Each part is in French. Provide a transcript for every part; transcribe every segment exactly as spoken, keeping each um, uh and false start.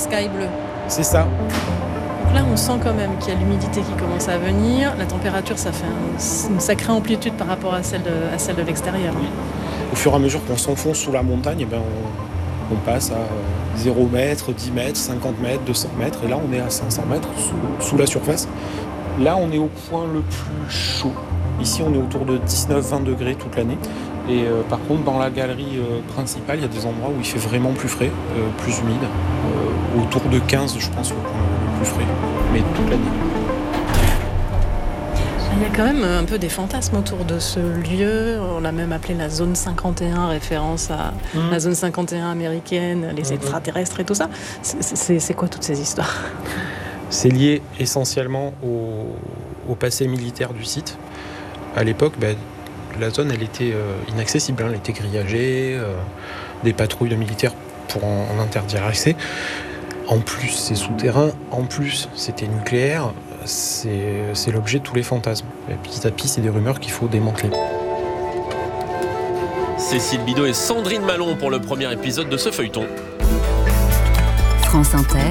sky bleu. C'est ça. Donc là, on sent quand même qu'il y a l'humidité qui commence à venir. La température, ça fait un, une sacrée amplitude par rapport à celle de, à celle de l'extérieur. Oui. Au fur et à mesure qu'on s'enfonce sous la montagne, eh ben on, on passe à zéro mètre, dix mètres, cinquante mètres, deux cents mètres. Et là, on est à cinq cents mètres sous, sous la surface. Là, on est au point le plus chaud. Ici, on est autour de dix-neuf à vingt degrés toute l'année. Et euh, par contre, dans la galerie euh, principale, il y a des endroits où il fait vraiment plus frais, euh, plus humide. Euh, autour de quinze, je pense, le point le plus frais, mais toute l'année. Il y a quand même un peu des fantasmes autour de ce lieu. On l'a même appelé la zone cinquante et un, référence à mmh. la zone cinquante et un américaine, les extraterrestres et tout ça. C'est, c'est, c'est quoi toutes ces histoires ? C'est lié essentiellement au, au passé militaire du site. À l'époque, ben, la zone elle était euh, inaccessible, hein, elle était grillagée, euh, des patrouilles de militaires pour en, en interdire l'accès. En plus, c'est souterrain, en plus, c'était nucléaire, c'est, c'est l'objet de tous les fantasmes. Et petit à petit, c'est des rumeurs qu'il faut démanteler. Cécile Bidot et Sandrine Malon pour le premier épisode de ce feuilleton. France Inter.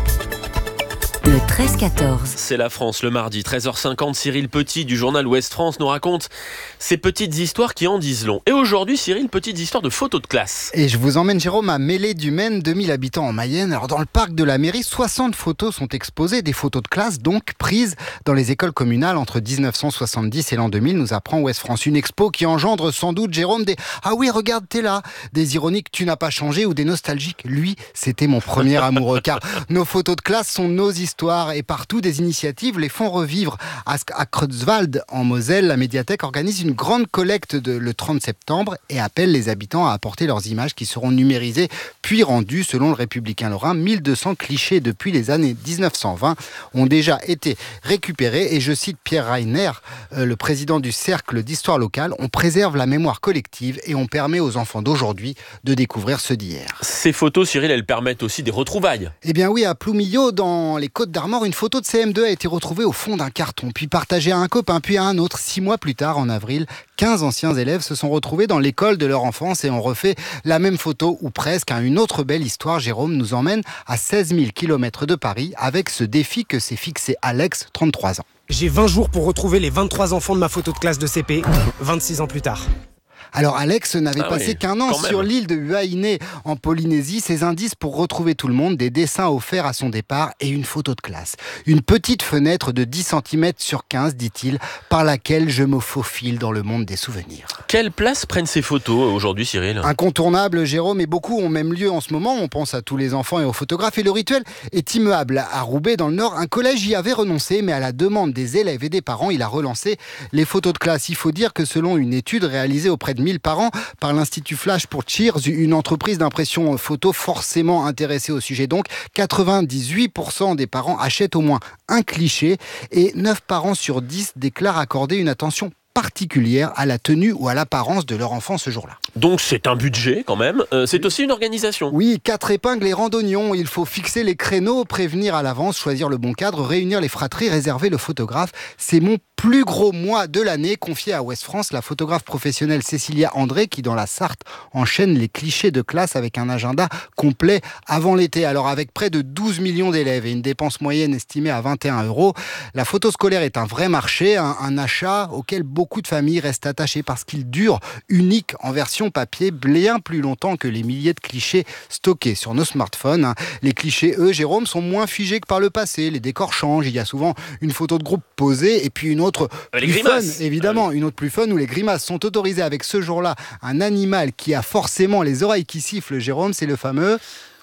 Le treize quatorze. C'est la France le mardi, treize heures cinquante. Cyril Petit du journal Ouest France nous raconte ces petites histoires qui en disent long. Et aujourd'hui, Cyril, petites histoires de photos de classe. Et je vous emmène, Jérôme, à Mêlée du Maine, deux mille habitants en Mayenne. Alors, dans le parc de la mairie, soixante photos sont exposées, des photos de classe, donc prises dans les écoles communales entre dix-neuf cent soixante-dix et l'an deux mille, nous apprend Ouest France. Une expo qui engendre sans doute, Jérôme, des « Ah oui, regarde, t'es là !» des ironiques « Tu n'as pas changé » ou des nostalgiques « Lui, c'était mon premier amoureux ». Car nos photos de classe sont nos histoires et partout, des initiatives les font revivre. À Creutzwald, en Moselle, la médiathèque organise une grande collecte de, le trente septembre et appelle les habitants à apporter leurs images qui seront numérisées puis rendues. Selon le Républicain Lorrain, mille deux cents clichés depuis les années dix-neuf cent vingt ont déjà été récupérés. Et je cite Pierre Reiner, euh, le président du Cercle d'Histoire locale, on préserve la mémoire collective et on permet aux enfants d'aujourd'hui de découvrir ceux d'hier. Ces photos, Cyril, elles permettent aussi des retrouvailles. Eh bien oui, à Ploumillot, dans les Côtes d'Armor, une photo de C M deux a été retrouvée au fond d'un carton, puis partagée à un copain, puis à un autre. Six mois plus tard, en avril, quinze anciens élèves se sont retrouvés dans l'école de leur enfance et ont refait la même photo, ou presque. Une autre belle histoire, Jérôme, nous emmène à seize mille kilomètres de Paris avec ce défi que s'est fixé Alex, trente-trois ans. J'ai vingt jours pour retrouver les vingt-trois enfants de ma photo de classe de C P, vingt-six ans plus tard. Alors Alex n'avait ah passé oui, qu'un an sur l'île de Huaïné en Polynésie. Ses indices pour retrouver tout le monde, des dessins offerts à son départ et une photo de classe. Une petite fenêtre de dix centimètres sur quinze, dit-il, par laquelle je me faufile dans le monde des souvenirs. Quelle place prennent ces photos aujourd'hui, Cyril ? Incontournable, Jérôme, et beaucoup ont même lieu en ce moment. On pense à tous les enfants et aux photographes. Et le rituel est immuable. À Roubaix, dans le Nord, un collège y avait renoncé, mais à la demande des élèves et des parents, il a relancé les photos de classe. Il faut dire que selon une étude réalisée auprès de mille parents par l'Institut Flash pour Cheers, une entreprise d'impression photo forcément intéressée au sujet. Donc, quatre-vingt-dix-huit pour cent des parents achètent au moins un cliché et neuf parents sur dix déclarent accorder une attention particulière à la tenue ou à l'apparence de leur enfant ce jour-là. Donc c'est un budget quand même, euh, c'est aussi une organisation. Oui, quatre épingles et randonnions, il faut fixer les créneaux, prévenir à l'avance, choisir le bon cadre, réunir les fratries, réserver le photographe. C'est mon plus gros mois de l'année, confié à Ouest France la photographe professionnelle Cécilia André qui dans la Sarthe enchaîne les clichés de classe avec un agenda complet avant l'été. Alors avec près de douze millions d'élèves et une dépense moyenne estimée à vingt et un euros, la photo scolaire est un vrai marché, un, un achat auquel beaucoup Beaucoup de familles restent attachées parce qu'il dure, unique en version papier, bien plus longtemps que les milliers de clichés stockés sur nos smartphones. Les clichés, eux, Jérôme, sont moins figés que par le passé. Les décors changent. Il y a souvent une photo de groupe posée et puis une autre les plus grimaces. fun, évidemment. Une autre plus fun où les grimaces sont autorisées avec ce jour-là un animal qui a forcément les oreilles qui sifflent, Jérôme, c'est le fameux...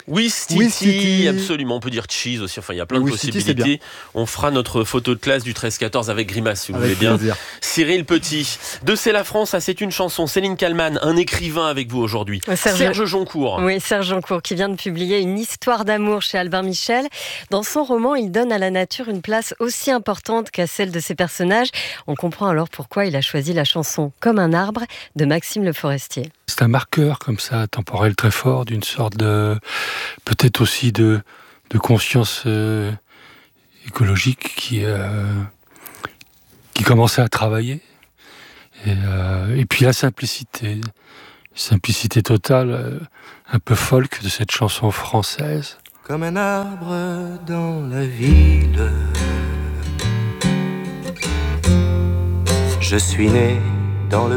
Ouistiti, absolument, on peut dire cheese aussi, enfin il y a plein de Ouistiti, possibilités. On fera notre photo de classe du treize quatorze avec grimace si vous avec voulez bien. Plaisir. Cyril Petit, de C'est la France à C'est une chanson, Céline Kallmann, un écrivain avec vous aujourd'hui. Serge, Serge Joncourt. Oui, Serge Joncourt qui vient de publier une histoire d'amour chez Albin Michel. Dans son roman, il donne à la nature une place aussi importante qu'à celle de ses personnages. On comprend alors pourquoi il a choisi la chanson Comme un arbre de Maxime Le Forestier. C'est un marqueur comme ça, temporel très fort, d'une sorte de... peut-être aussi de, de conscience euh, écologique qui, euh, qui commençait à travailler. Et, euh, et puis la simplicité, simplicité totale, euh, un peu folk de cette chanson française. comme un arbre dans la ville. Je suis né dans le